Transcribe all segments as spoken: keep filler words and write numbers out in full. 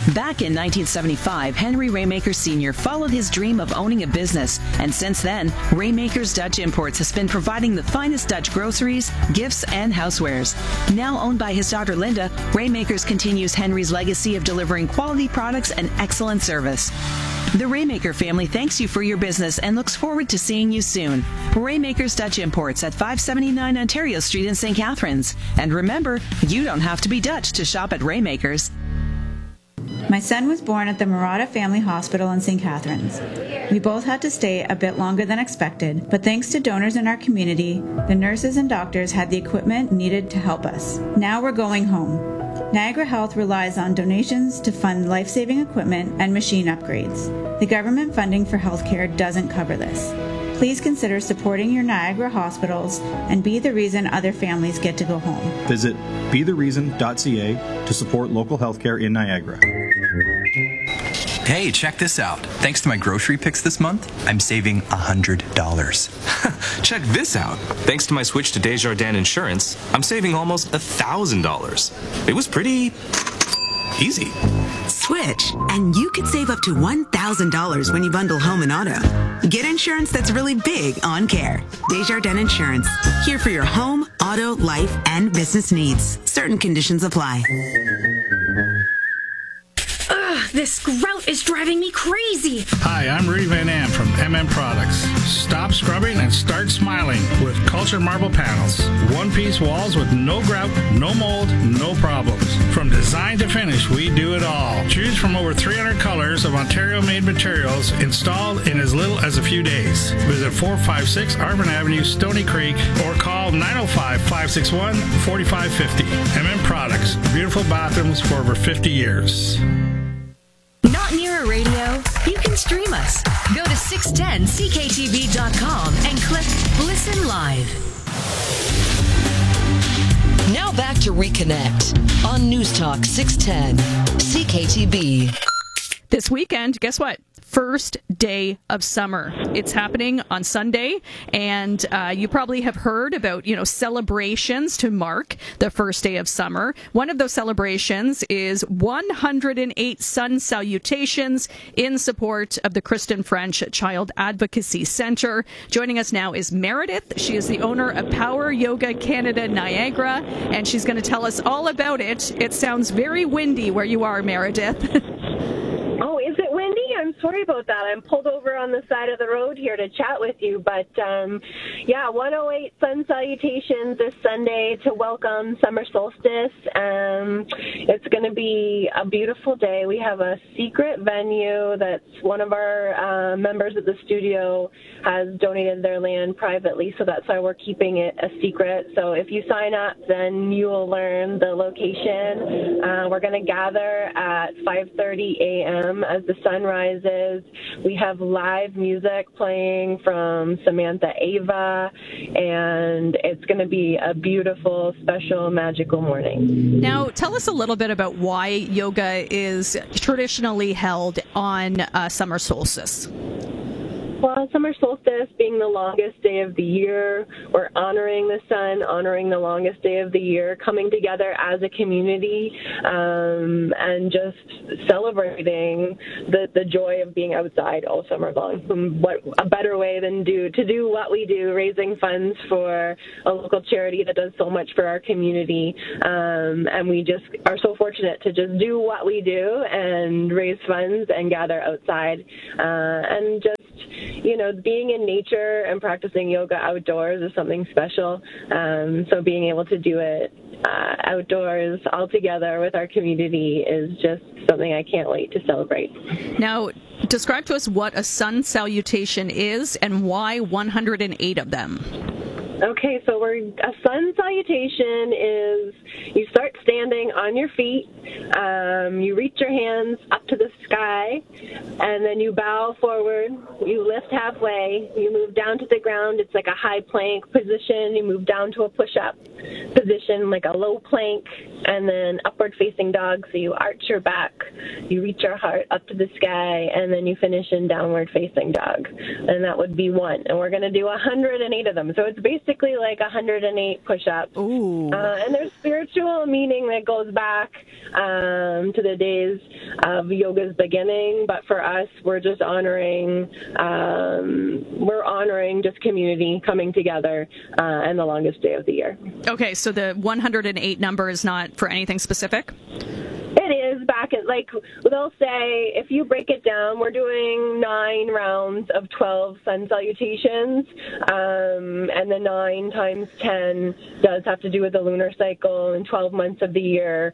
Back in nineteen seventy-five, Henry Raymaker Senior followed his dream of owning a business, and since then, Raymaker's Dutch Imports has been providing the finest Dutch groceries, gifts, and housewares. Now owned by his daughter Linda, Raymakers continues Henry's legacy of delivering quality products and excellent service. The Raymaker family thanks you for your business and looks forward to seeing you soon. Raymaker's Dutch Imports at five seventy-nine Ontario Street in Saint Catharines. And remember, you don't have to be Dutch to shop at Raymaker's. My son was born at the Murata Family Hospital in Saint Catharines. We both had to stay a bit longer than expected, but thanks to donors in our community, the nurses and doctors had the equipment needed to help us. Now we're going home. Niagara Health relies on donations to fund life-saving equipment and machine upgrades. The government funding for healthcare doesn't cover this. Please consider supporting your Niagara hospitals and be the reason other families get to go home. Visit be the reason dot c a to support local healthcare in Niagara. Hey, check this out. Thanks to my grocery picks this month, I'm saving one hundred dollars. Check this out. Thanks to my switch to Desjardins Insurance, I'm saving almost one thousand dollars. It was pretty easy. Switch, and you could save up to one thousand dollars when you bundle home and auto. Get insurance that's really big on care. Desjardins Insurance, here for your home, auto, life, and business needs. Certain conditions apply. Ugh, this grout is driving me crazy. Hi, I'm Rudy Van Am from M M Products. Stop scrubbing and start smiling with Culture Marble Panels. One-piece walls with no grout, no mold, no problems. From design to finish, we do it all. Choose from over three hundred colors of Ontario-made materials installed in as little as a few days. Visit four five six Arvin Avenue, Stony Creek, or call nine oh five, five six one, four five five oh. M M Products, beautiful bathrooms for over fifty years. Not near a radio? You can stream us. Go to six ten c k t v dot com and click Listen Live. Now back to Reconnect on News Talk six ten C K T V. This weekend, guess what? First day of summer. It's happening on Sunday, and uh, you probably have heard about, you know, celebrations to mark the first day of summer. One of those celebrations is one hundred eight sun salutations in support of the Kristen French Child Advocacy Centre. Joining us now is Meredith. She is the owner of Power Yoga Canada Niagara, and she's going to tell us all about it. It sounds very windy where you are, Meredith. Oh, is it windy? I'm sorry about that. I'm pulled over on the side of the road here to chat with you. But, um, yeah, one oh eight sun salutations this Sunday to welcome summer solstice. Um, it's going to be a beautiful day. We have a secret venue that's one of our uh, members of the studio has donated their land privately, so that's why we're keeping it a secret. So if you sign up, then you will learn the location. Uh, we're going to gather at five thirty a.m. as the sun rises. We have live music playing from Samantha Ava, and it's going to be a beautiful, special, magical morning. Now, tell us a little bit about why yoga is traditionally held on uh, summer solstice. Well, summer solstice being the longest day of the year, we're honoring the sun, honoring the longest day of the year, coming together as a community, um, and just celebrating the, the joy of being outside all summer long. What a better way than do to do what we do, raising funds for a local charity that does so much for our community. Um, and we just are so fortunate to just do what we do and raise funds and gather outside, uh, and just you know, being in nature and practicing yoga outdoors is something special. Um, so being able to do it uh, outdoors all together with our community is just something I can't wait to celebrate. Now, describe to us what a sun salutation is and why one hundred eight of them. Okay, so we're, a sun salutation is you start standing on your feet, um, you reach your hands up to the sky, and then you bow forward, you lift halfway, you move down to the ground, it's like a high plank position, you move down to a push-up position, like a low plank, and then upward facing dog, so you arch your back, you reach your heart up to the sky, and then you finish in downward facing dog, and that would be one, and we're going to do one hundred eight of them, so it's basically Basically like one hundred eight push-ups. Ooh. Uh, and there's spiritual meaning that goes back um, to the days of yoga's beginning. But for us, we're just honoring, um, we're honoring just community coming together uh, and the longest day of the year. Okay, so the one hundred eight number is not for anything specific? It is back at, like, they'll say, if you break it down, we're doing nine rounds of twelve sun salutations, um, and the nine times ten does have to do with the lunar cycle and twelve months of the year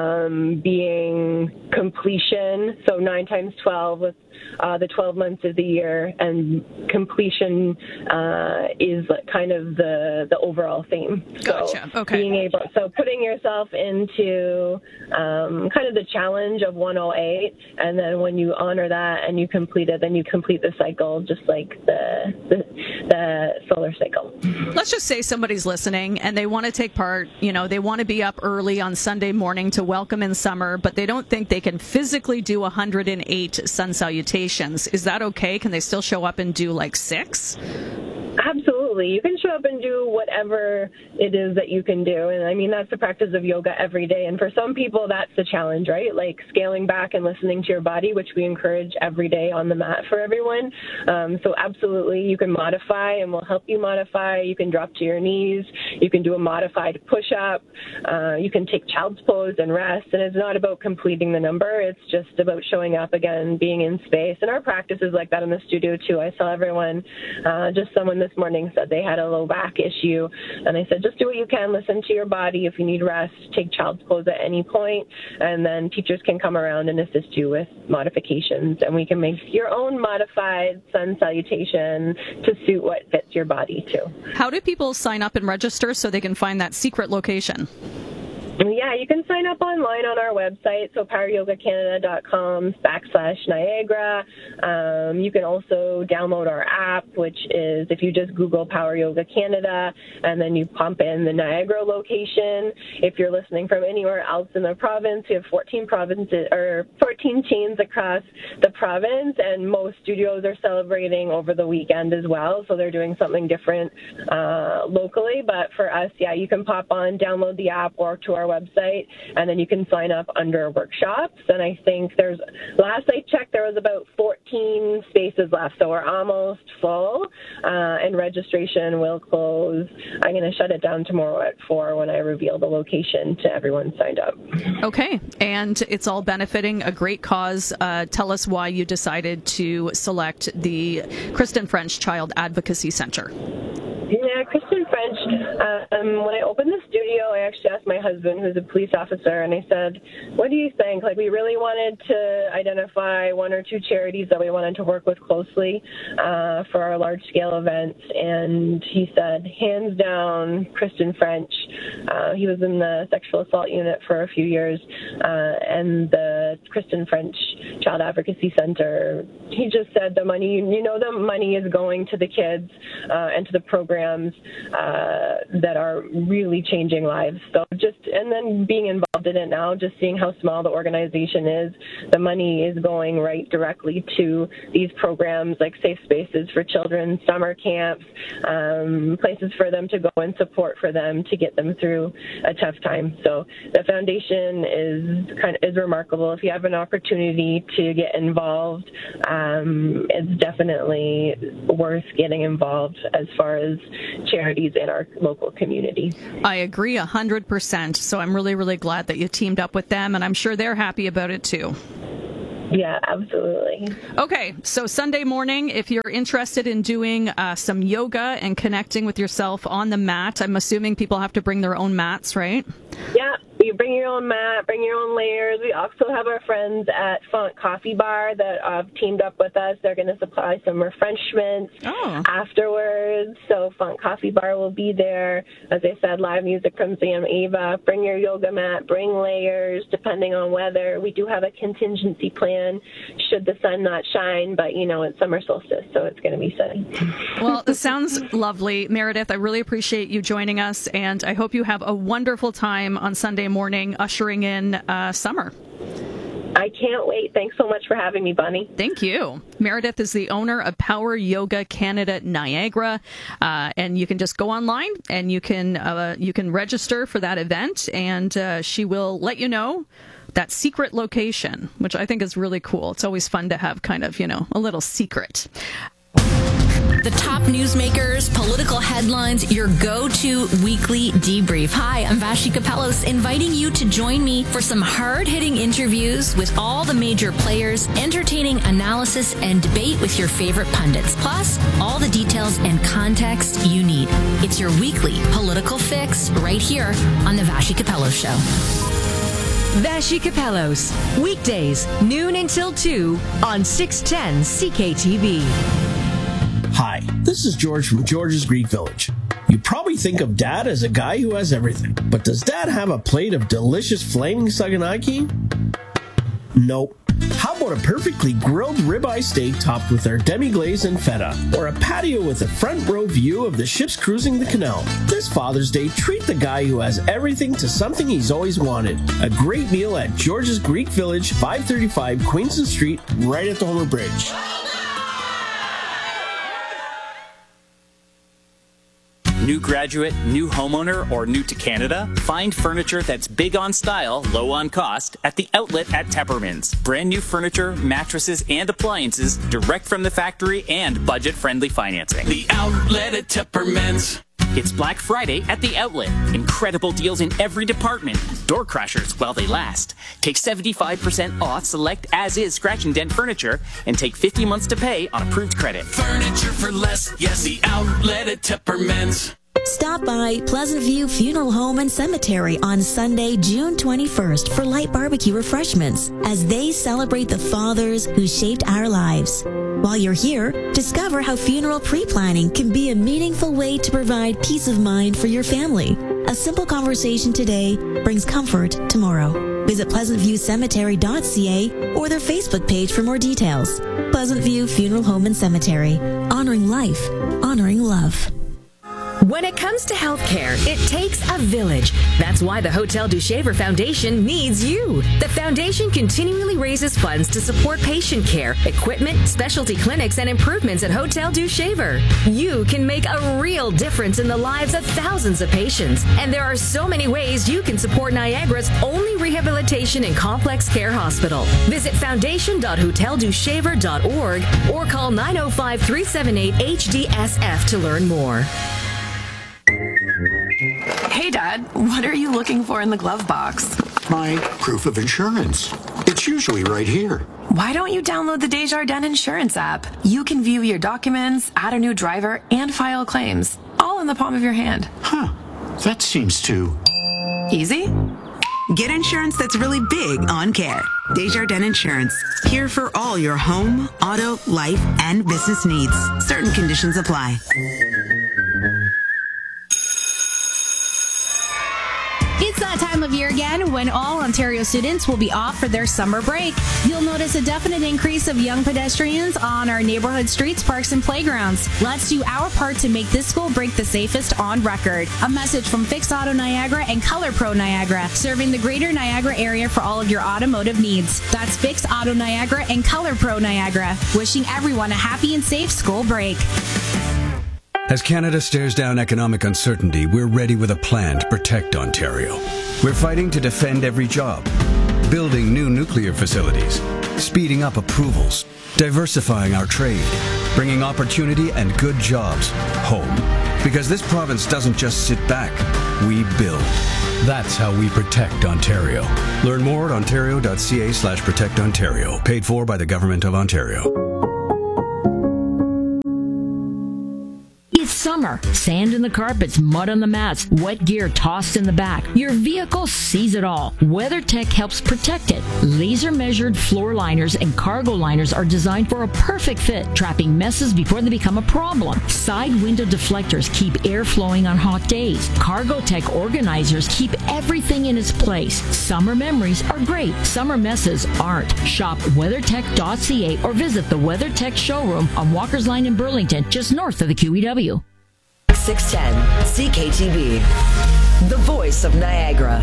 um, being completion. So nine times twelve with uh, the twelve months of the year, and completion uh, is like kind of the, the overall theme. Gotcha. So okay. Being able, so putting yourself into um, kind of the challenge of one oh eight, and then when you honor that and you complete it, then you complete the cycle, just like the the, the solar cycle. Let's just say somebody's listening and they want to take part, you know, they want to be up early on Sunday morning to welcome in summer, but they don't think they can physically do one hundred eight sun salutations. Is that okay? Can they still show up and do like six? Absolutely. You can show up and do whatever it is that you can do. And I mean, that's the practice of yoga every day. And for some people, that's the challenge, right? Like scaling back and listening to your body, which we encourage every day on the mat for everyone. Um, so absolutely, you can modify, and we'll help you modify. You can drop to your knees. You can do a modified push-up. Uh, you can take child's pose and rest. And it's not about completing the number. It's just about showing up again, being in space. And our practice is like that in the studio, too. I saw everyone, uh, just someone this morning said they had a low back issue, and I said just do what you can, listen to your body. If you need rest, take child's pose at any point, and then teachers can come around and assist you with modifications, and we can make your own modified sun salutation to suit what fits your body too. How do people sign up and register so they can find that secret location? Yeah, you can sign up online on our website, so power yoga canada dot com backslash Niagara. Um, you can also download our app, which is if you just Google Power Yoga Canada, and then you pump in the Niagara location. If you're listening from anywhere else in the province, we have fourteen provinces or fourteen chains across the province, and most studios are celebrating over the weekend as well, so they're doing something different uh, locally. But for us, yeah, you can pop on, download the app, or to our website, and then you can sign up under workshops. And I think there's, last I checked, there was about fourteen spaces left, so we're almost full, uh, and registration will close. I'm going to shut it down tomorrow at four when I reveal the location to everyone signed up. Okay, and it's all benefiting a great cause. Uh, tell us why you decided to select the Kristen French Child Advocacy Center. Yeah, Kristen French, um, when I opened the studio, I actually asked my husband, who's a police officer, and I said, what do you think? Like, we really wanted to identify one or two charities that we wanted to work with closely uh, for our large-scale events, and he said, hands down, Kristen French. Uh, he was in the sexual assault unit for a few years, uh, and the Kristen French Child Advocacy Center, he just said the money, you know, the money is going to the kids uh, and to the program Uh, that are really changing lives. So just, and then being involved in it now, just seeing how small the organization is, the money is going right directly to these programs like Safe Spaces for Children, summer camps, um, places for them to go and support for them to get them through a tough time. So the foundation is kind of is remarkable. If you have an opportunity to get involved, um, it's definitely worth getting involved as far as charities in our local community. I agree one hundred percent. So I'm really, really glad that you teamed up with them, and I'm sure they're happy about it too. Yeah, absolutely. Okay, so Sunday morning, if you're interested in doing uh, some yoga and connecting with yourself on the mat, I'm assuming people have to bring their own mats, right? Yeah, you bring your own mat, bring your own layers. We also have our friends at Font Coffee Bar that have teamed up with us. They're going to supply some refreshments oh. afterwards. So Font Coffee Bar will be there. As I said, live music from Sam Ava. Bring your yoga mat, bring layers, depending on weather. We do have a contingency plan should the sun not shine, but, you know, it's summer solstice, so it's going to be sunny. Well, it sounds lovely. Meredith, I really appreciate you joining us, and I hope you have a wonderful time on Sunday morning ushering in uh, summer. I can't wait. Thanks so much for having me, Bonnie. Thank you. Meredith is the owner of Power Yoga Canada Niagara, uh, and you can just go online and you can uh, you can register for that event, and uh, she will let you know that secret location, which I think is really cool. It's always fun to have kind of, you know, a little secret. The top newsmakers, political headlines, your go-to weekly debrief. Hi, I'm Vashi Kapelos, inviting you to join me for some hard-hitting interviews with all the major players, entertaining analysis, and debate with your favorite pundits. Plus, all the details and context you need. It's your weekly political fix right here on The Vashi Kapelos Show. Vashi Kapelos, weekdays, noon until two on six ten C K T V. Hi, this is George from George's Greek Village. You probably think of Dad as a guy who has everything, but does Dad have a plate of delicious flaming saganaki? Nope. How about a perfectly grilled ribeye steak topped with our demi-glaze and feta, or a patio with a front row view of the ships cruising the canal? This Father's Day, treat the guy who has everything to something he's always wanted. A great meal at George's Greek Village, five thirty-five Queenston Street, right at the Homer Bridge. New graduate, new homeowner, or new to Canada? Find furniture that's big on style, low on cost at the outlet at Tepperman's. Brand new furniture, mattresses, and appliances direct from the factory and budget-friendly financing. The outlet at Tepperman's. It's Black Friday at the outlet. Incredible deals in every department. Door crashers while they last. Take seventy-five percent off select as-is scratch and dent furniture and take fifty months to pay on approved credit. Furniture for less. Yes, the outlet at Tepperman's. Stop by Pleasant View Funeral Home and Cemetery on Sunday, June twenty-first for light barbecue refreshments as they celebrate the fathers who shaped our lives. While you're here, discover how funeral pre-planning can be a meaningful way to provide peace of mind for your family. A simple conversation today brings comfort tomorrow. Visit pleasant view cemetery dot c a or their Facebook page for more details. Pleasant View Funeral Home and Cemetery. Honoring life. Honoring love. When it comes to healthcare, it takes a village. That's why the Hotel du Shaver Foundation needs you. The foundation continually raises funds to support patient care, equipment, specialty clinics, and improvements at Hotel du Shaver. You can make a real difference in the lives of thousands of patients. And there are so many ways you can support Niagara's only rehabilitation and complex care hospital. Visit foundation dot hotel du shaver dot org or call nine oh five, three seven eight, H D S F to learn more. Hey, Dad, what are you looking for in the glove box? My proof of insurance. It's usually right here. Why don't you download the Desjardins Insurance app? You can view your documents, add a new driver, and file claims, all in the palm of your hand. Huh. That seems too... easy? Get insurance that's really big on care. Desjardins Insurance. Here for all your home, auto, life, and business needs. Certain conditions apply. It's that time of year again when all Ontario students will be off for their summer break. You'll notice a definite increase of young pedestrians on our neighborhood streets, parks, and playgrounds. Let's do our part to make this school break the safest on record. A message from Fix Auto Niagara and Color Pro Niagara, serving the greater Niagara area for all of your automotive needs. That's Fix Auto Niagara and Color Pro Niagara, wishing everyone a happy and safe school break. As Canada stares down economic uncertainty, we're ready with a plan to protect Ontario. We're fighting to defend every job, building new nuclear facilities, speeding up approvals, diversifying our trade, bringing opportunity and good jobs home. Because this province doesn't just sit back, we build. That's how we protect Ontario. Learn more at ontario dot c a slash protect ontario. Paid for by the Government of Ontario. It's summer. Sand in the carpets, mud on the mats, wet gear tossed in the back. Your vehicle sees it all. WeatherTech helps protect it. Laser-measured floor liners and cargo liners are designed for a perfect fit, trapping messes before they become a problem. Side window deflectors keep air flowing on hot days. CargoTech organizers keep everything in its place. Summer memories are great. Summer messes aren't. Shop weathertech dot c a or visit the WeatherTech showroom on Walker's Line in Burlington, just north of the Q E W. six ten C K T V, the voice of Niagara.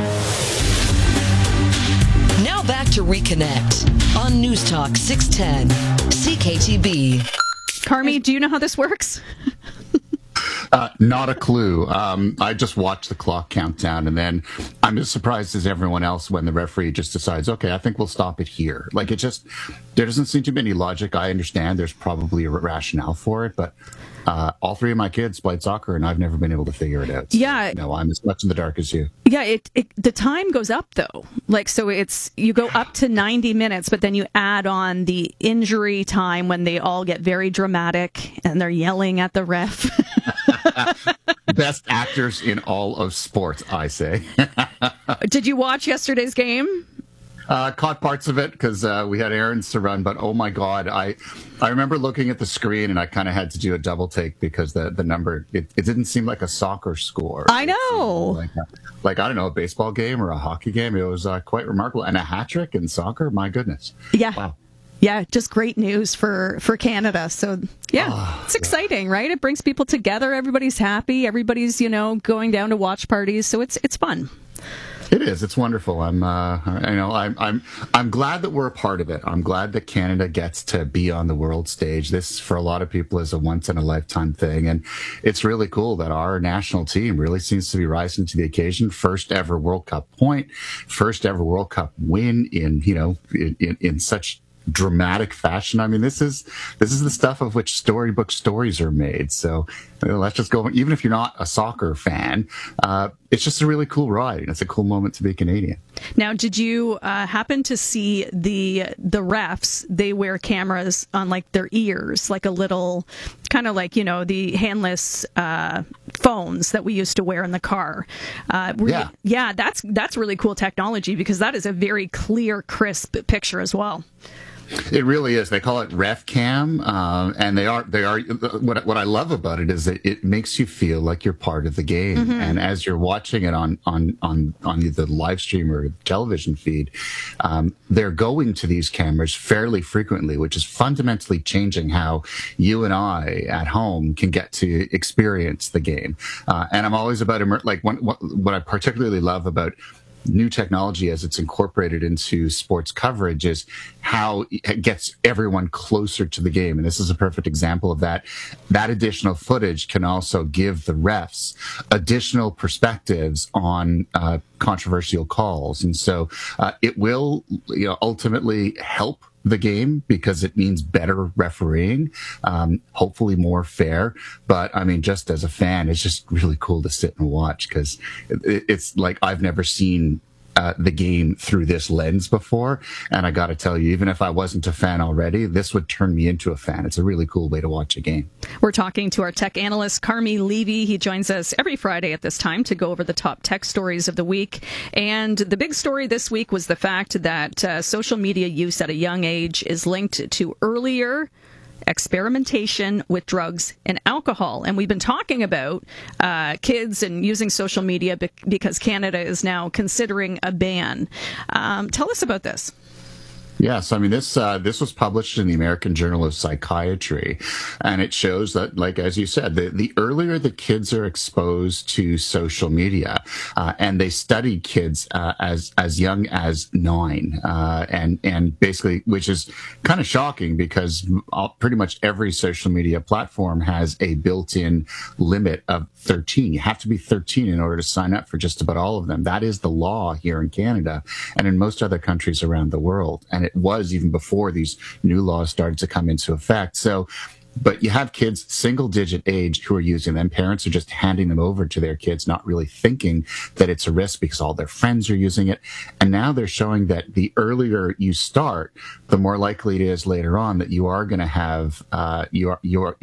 Now back to Reconnect on News Talk six ten C K T V. Carmi, do you know how this works? Uh, not a clue. Um, I just watched the clock countdown, and then I'm as surprised as everyone else when the referee just decides, okay, I think we'll stop it here. Like, it just, there doesn't seem to be any logic. I understand there's probably a rationale for it, but uh, all three of my kids played soccer, and I've never been able to figure it out. So, Yeah. no, I'm as much in the dark as you. Yeah, it, it the time goes up though. Like, so it's you go up to ninety minutes, but then you add on the injury time when they all get very dramatic and they're yelling at the ref. Best actors in all of sports, I say. Did you watch yesterday's game? Uh, caught parts of it because uh, we had errands to run, but oh my God, I I remember looking at the screen and I kind of had to do a double take because the, the number, it, it didn't seem like a soccer score. I know. Like, a, like, I don't know, a baseball game or a hockey game. It was uh, quite remarkable. And a hat trick in soccer, my goodness. Yeah. Wow. Yeah, just great news for, for Canada. So, yeah, oh, it's exciting, right? It brings people together. Everybody's happy. Everybody's, you know, going down to watch parties. So it's it's fun. It is. It's wonderful. I'm, uh, I know, I'm, I'm, I'm glad that we're a part of it. I'm glad that Canada gets to be on the world stage. This, for a lot of people, is a once in a lifetime thing, and it's really cool that our national team really seems to be rising to the occasion. First ever World Cup point, first ever World Cup win in, you know, in, in, in such dramatic fashion. I mean, this is this is the stuff of which storybook stories are made. So you know, let's just go. Even if you're not a soccer fan, uh, it's just a really cool ride, and it's a cool moment to be Canadian. Now, did you uh, happen to see the the refs? They wear cameras on like their ears, like a little, kind of like, you know, the handless uh, phones that we used to wear in the car. Uh, really, yeah, yeah, that's that's really cool technology because that is a very clear, crisp picture as well. It really is. They call it Ref Cam, uh, and they are they are. What what I love about it is that it makes you feel like you're part of the game, mm-hmm. and as you're watching it on on on on the live stream or television feed, um, they're going to these cameras fairly frequently, which is fundamentally changing how you and I at home can get to experience the game. Uh, and I'm always about immer- like one, what, what I particularly love about new technology as it's incorporated into sports coverage is how it gets everyone closer to the game. And this is a perfect example of that. That additional footage can also give the refs additional perspectives on uh, controversial calls. And so uh, it will, you know, ultimately help the game because it means better refereeing, um, hopefully more fair. But I mean, just as a fan, it's just really cool to sit and watch because it, it's like I've never seen uh, the game through this lens before. And I got to tell you, even if I wasn't a fan already, this would turn me into a fan. It's a really cool way to watch a game. We're talking to our tech analyst, Carmi Levy. He joins us every Friday at this time to go over the top tech stories of the week. And the big story this week was the fact that uh, social media use at a young age is linked to earlier experimentation with drugs and alcohol. And we've been talking about uh, kids and using social media be- because Canada is now considering a ban. Um, tell us about this. Yes, I mean, this uh, this was published in the American Journal of Psychiatry, and it shows that, like, as you said, the, the earlier the kids are exposed to social media, uh, and they studied kids uh, as as young as nine, uh, and, and basically, which is kind of shocking because all, pretty much every social media platform has a built-in limit of thirteen. You have to be thirteen in order to sign up for just about all of them. That is the law here in Canada and in most other countries around the world. And it was even before these new laws started to come into effect. So, but you have kids single digit age who are using them. Parents are just handing them over to their kids, not really thinking that it's a risk because all their friends are using it. And now they're showing that the earlier you start, the more likely it is later on that you are going to have, uh, you are, you are,